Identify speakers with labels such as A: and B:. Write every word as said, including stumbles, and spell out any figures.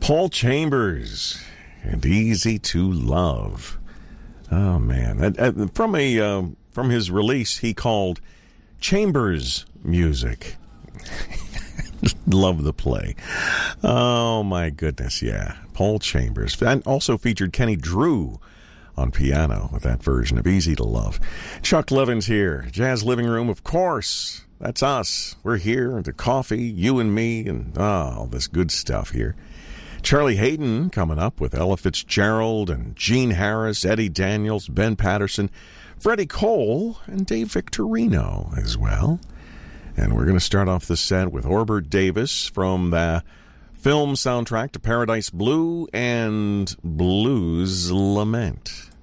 A: Paul Chambers and Easy to Love. Oh, man. Uh, from a uh, from his release, he called Chambers Music. Love the play. Oh, my goodness, yeah. Paul Chambers. And also featured Kenny Drew on piano with that version of Easy to Love. Chuck Levin's here. Jazz Living Room, of course. That's us. We're here. The coffee, you and me, and oh, all this good stuff here. Charlie Hayden coming up with Ella Fitzgerald and Gene Harris, Eddie Daniels, Ben Patterson, Freddie Cole, and Dave Victorino as well. And we're going to start off the set with Orbert Davis from the film soundtrack to Paradise Blue and Blues Lament.